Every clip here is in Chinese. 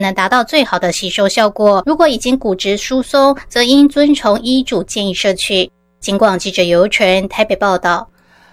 能达到最好的吸收效果。如果已经骨质疏松，则应遵从医嘱建议摄取。警广记者尤纯台北报道。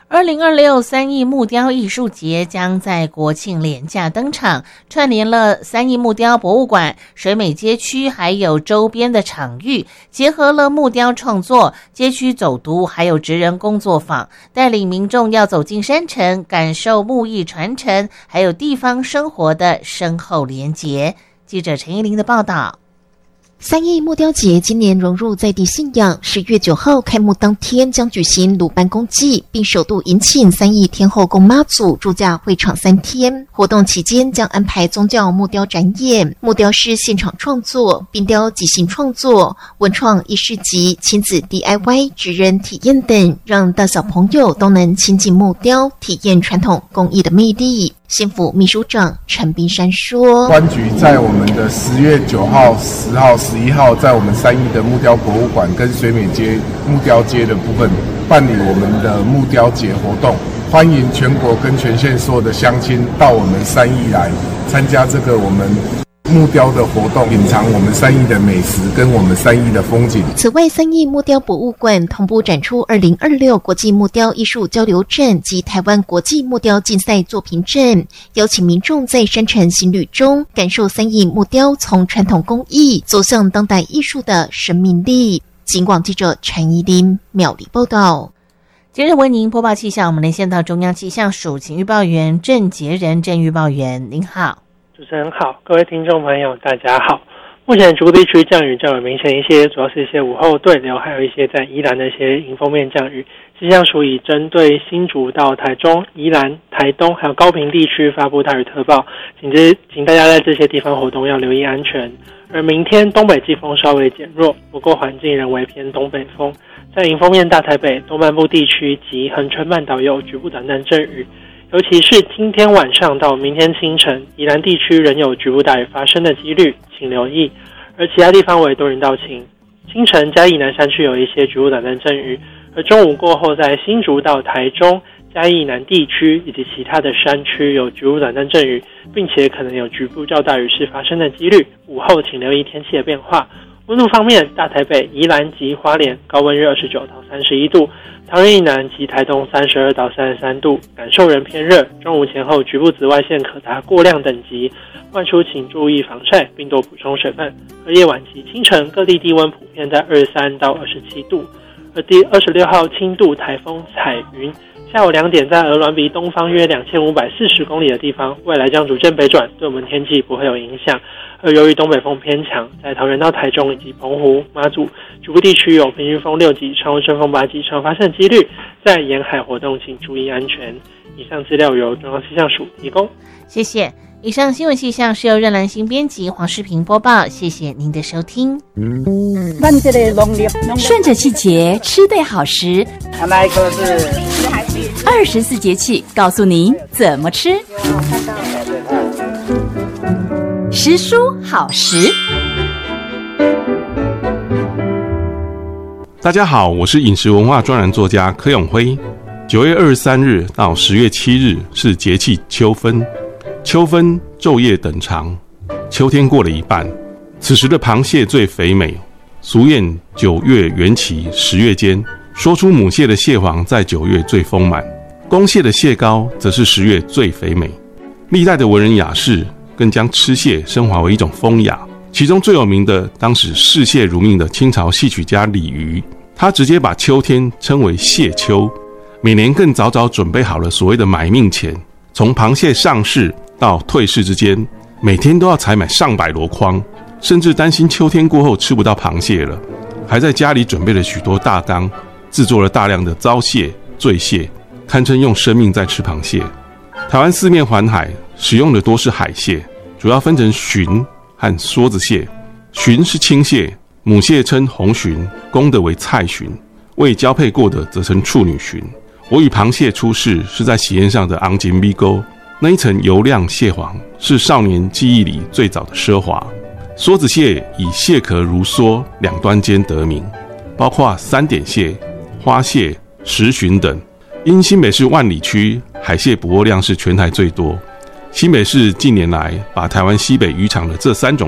2026三义木雕艺术节将在国庆连假登场，串联了三义木雕博物馆、水美街区还有周边的场域，结合了木雕创作、街区走读还有职人工作坊，带领民众要走进山城，感受木艺传承还有地方生活的深厚连结。记者陈依琳的报道。 三义木雕节今年融入在地信仰，10月9号开幕当天将举行鲁班公祭，并首度迎请三义天后宫妈祖驻驾会场3天。活动期间将安排宗教木雕展演、木雕师现场创作、冰雕即兴创作、文创艺市集、亲子 DIY 职人体验等，让大小朋友都能亲近木雕，体验传统工艺的魅力。县府秘书长陈彬山说， 观局在我们的10月9号、10号、11号，在我们三义的木雕博物馆跟水美街木雕街的部分办理我们的木雕节活动，欢迎全国跟全县所有的乡亲到我们三义来参加这个我们木雕的活动，品尝我们三义的美食跟我们三义的风景。 此外，三义木雕博物馆同步展出2026国际木雕艺术交流展及台湾国际木雕竞赛作品展，邀请民众在山城行旅中感受三义木雕从传统工艺走向当代艺术的生命力。警广记者陈怡琳苗栗报道。 接着为您播报气象，我们连线到中央气象署请预报员郑杰仁郑预报员，您好。 主持人好，各位听众朋友大家好。目前局部地区降雨较为明显一些，主要是一些午后对流，还有一些在宜兰的一些迎风面降雨。气象署已针对新竹到台中、宜兰、台东还有高屏地区发布大雨特报，请大家在这些地方活动要留意安全。而明天东北季风稍微减弱，不过环境仍为偏东北风。在迎风面大台北、东半部地区及恒春半岛有局部短暂阵雨。尤其是今天晚上到明天清晨，宜兰地区仍有局部大雨发生的几率，请留意。而其他地方为多云到晴。清晨嘉义南山区有一些局部短暂阵雨，而中午过后在新竹到台中、嘉义南地区以及其他的山区有局部短暂阵雨，并且可能有局部较大雨势发生的几率。午后请留意天气的变化。温度方面，大台北、宜兰及花莲高温约29到31度，桃园以南及台东32到33度，感受仍偏热。中午前后局部紫外线可达过量等级，外出请注意防晒，并多补充水分。而夜晚及清晨各地低温普遍在23到27度。而第26号轻度台风彩云，下午2点在鹅銮鼻东方约2540公里的地方，未来将逐渐北转，对我们天气不会有影响。而由于东北风偏强，在桃园到台中以及澎湖、马祖局部地区有平均风6级、常温阵风8级常发生几率，在沿海活动请注意安全。以上资料由中央气象署提供。 谢谢。以上新闻气象是由任兰心编辑，黄世平播报。谢谢您的收听。 顺着季节吃对好食，24节气告诉您怎么吃。食蔬好食。 大家好，我是饮食文化专栏作家柯永辉。9月23日到10月7日是节气秋分。秋分昼夜等长，秋天过了一半，此时的螃蟹最肥美。俗谚9月元起10月间，说出母蟹的蟹黄在9月最丰满，公蟹的蟹膏则是10月最肥美。历代的文人雅士更将吃蟹升华为一种风雅，其中最有名的当时嗜蟹如命的清朝戏曲家李渔，他直接把秋天称为蟹秋，每年更早早准备好了所谓的买命钱，从螃蟹上市到退市之间，每天都要采买上百箩筐，甚至担心秋天过后吃不到螃蟹了，还在家里准备了许多大缸，制作了大量的糟蟹、醉蟹，堪称用生命在吃螃蟹。台湾四面环海，使用的多是海蟹，主要分成鲟和梭子蟹。鲟是青蟹，母蟹称红鲟，公的为菜鲟，未交配过的则称处女鲟。我以螃蟹出世是在喜宴上的昂金米沟，那一层油亮蟹黄是少年记忆里最早的奢华。梭子蟹以蟹壳如梭两端间得名，包括三点蟹、花蟹、石鲟等。因新北市万里区海蟹捕获量是全台最多， 新北市近年来把台湾西北渔场的这3种